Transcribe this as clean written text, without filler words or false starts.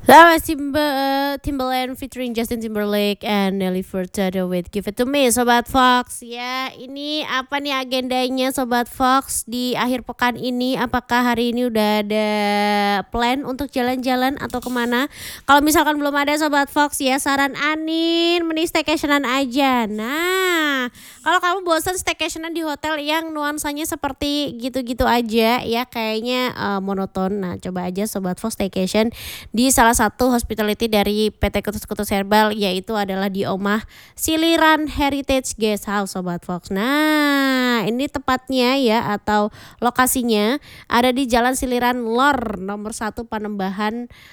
That was Timbaland featuring Justin Timberlake and Nelly Furtado with Give It To Me, Sobat Fox. Ya, ini apa nih agendanya Sobat Fox di akhir pekan ini? Apakah hari ini udah ada plan untuk jalan-jalan atau kemana? Kalau misalkan belum ada Sobat Fox ya, saran Anin mending staycationan aja. Nah, kalau kamu bosan staycationan di hotel yang nuansanya seperti gitu-gitu aja ya, kayaknya monoton. Nah, coba aja Sobat Fox staycation di salah satu hospitality dari PT Kutus-Kutus Herbal, yaitu adalah di Omah Siliran Heritage Guest House Sobat Fox. Nah, ini tepatnya ya atau lokasinya ada di Jalan Siliran Lor nomor 1 Panembahan